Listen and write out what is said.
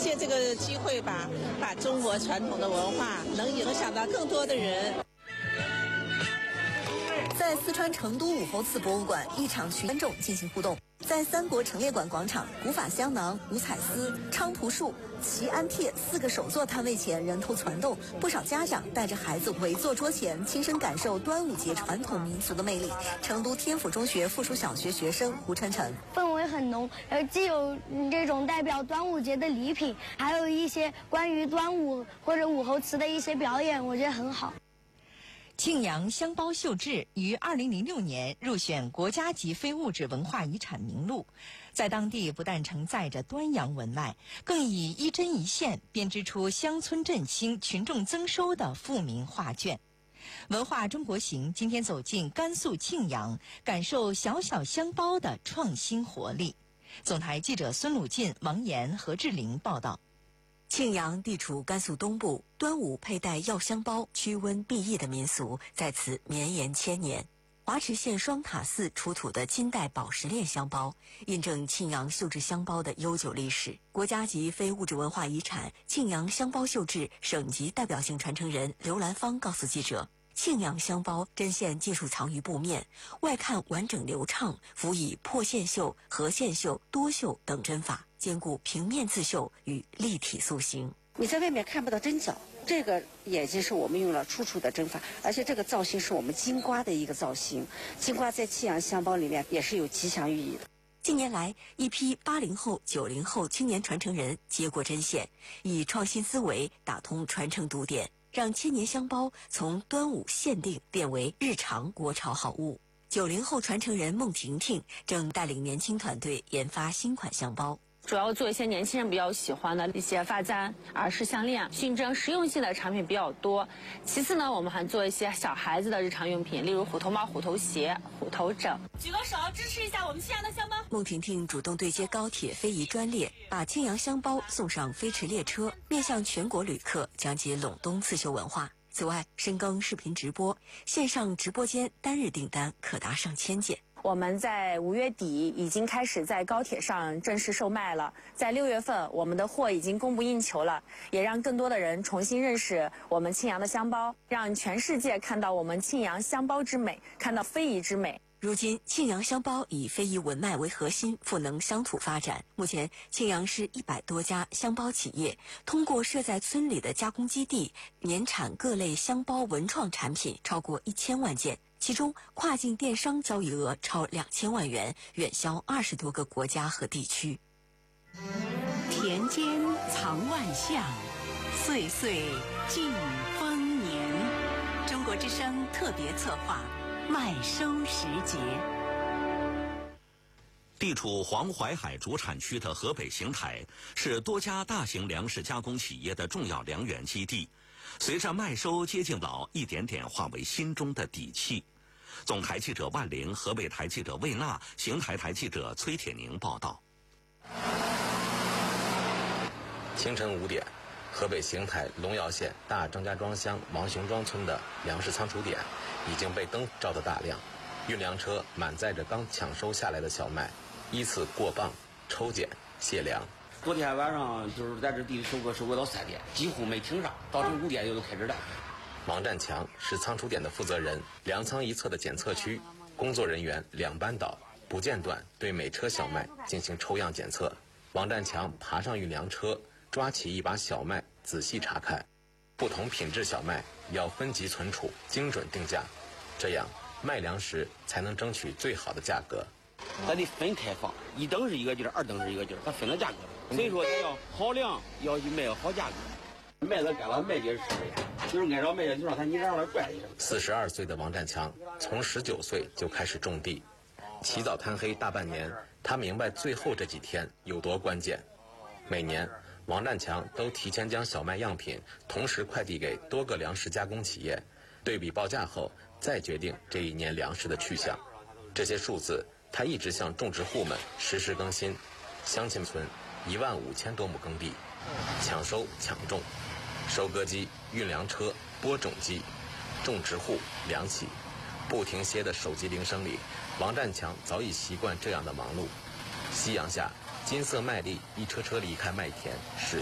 借这个机会吧，把中国传统的文化能影响到更多的人。 在四川成都武侯祠博物馆，一场群观众进行互动。在三国陈列馆广场，古法香囊、五彩丝、菖蒲树、齐安帖4个首座摊位前人头攒动，不少家长带着孩子围坐桌前，亲身感受端午节传统民俗的魅力。成都天府中学附属小学学生胡晨晨， 氛围很浓，既有这种代表端午节的礼品，还有一些关于端午或者武侯祠的一些表演，我觉得很好。 庆阳香包绣制于2006年入选国家级非物质文化遗产名录，在当地不但承载着端阳文脉，更以一针一线编织出乡村振兴、群众增收的富民画卷。文化中国行今天走进甘肃庆阳，感受小小香包的创新活力。总台记者孙鲁进、王岩、何志玲报道。 庆阳地处甘肃东部，端午佩戴药香包驱瘟避疫的民俗在此绵延千年。华池县双塔寺出土的金代宝石链香包，印证庆阳绣制香包的悠久历史。国家级非物质文化遗产庆阳香包绣制省级代表性传承人刘兰芳告诉记者，庆阳香包针线技术藏于布面，外看完整流畅，辅以破线绣、合线绣、多绣等针法，兼顾平面刺绣与立体塑形。 你在外面看不到针脚，这个眼睛是我们用了出处的针法，而且这个造型是我们金瓜的一个造型。金瓜在庆阳香包里面也是有吉祥寓意的。 近年来，一批80后、90后青年传承人接过针线，以创新思维打通传承堵点，让千年香包从端午限定变为日常国潮好物。90后传承人孟婷婷正带领年轻团队研发新款香包。 主要做一些年轻人比较喜欢的一些发簪、耳饰、项链，熏蒸实用性的产品比较多。其次呢，我们还做一些小孩子的日常用品，例如虎头帽、虎头鞋、虎头枕。 举个手支持一下我们庆阳的香包。 孟婷婷主动对接高铁非遗专列，把庆阳香包送上飞驰列车，面向全国旅客讲解陇东刺绣文化。此外，深耕视频直播，线上直播间单日订单可达上千件。 我们在5月底已经开始在高铁上正式售卖了，在6月份我们的货已经供不应求了，也让更多的人重新认识我们庆阳的香包，让全世界看到我们庆阳香包之美，看到非遗之美。 如今，庆阳香包以非遗文脉为核心，赋能乡土发展。目前，庆阳市100多家香包企业通过设在村里的加工基地，年产各类香包文创产品超过1000万件。其中，跨境电商交易额超2000万元，远销20多个国家和地区。 田间藏万象，岁岁尽丰年。中国之声特别策划，麦收时节。 地处黄淮海主产区的河北邢台是多家大型粮食加工企业的重要粮源基地。随着麦收接近老，一点点化为心中的底气。总台记者万玲、河北台记者魏娜、邢台台记者崔铁宁报道。 清晨5点，河北邢台龙窑县大张家庄乡王雄庄村的粮食仓储点已经被灯照得大亮，运粮车满载着刚抢收下来的小麦，依次过磅、抽检、卸粮。 昨天晚上就是在这地里收割到3点，几乎没停上，到这5点就开始了。 王占强是仓储点的负责人，粮仓一侧的检测区，工作人员2班倒，不间断对每车小麦进行抽样检测。王占强爬上运粮车，抓起一把小麦仔细查看，不同品质小麦要分级存储，精准定价，这样卖粮时才能争取最好的价格。 它得分开放，1等是一个劲儿，2等是一个劲儿，它分了价格。所以说要好粮，要去卖好价格。麦子干了卖也是吃的，就是按照卖的就让他你让他赚一下。 42岁的王占强从19岁就开始种地，起早贪黑大半年，他明白最后这几天有多关键。每年，王占强都提前将小麦样品同时快递给多个粮食加工企业，对比报价后再决定这一年粮食的去向。这些数字他一直向种植户们实时更新。乡亲村15000多亩耕地，抢收抢种，收割机、运粮车、播种机，种植户、粮企，不停歇的手机铃声里，王占强早已习惯这样的忙碌。夕阳下，金色麦粒一车车离开麦田，驶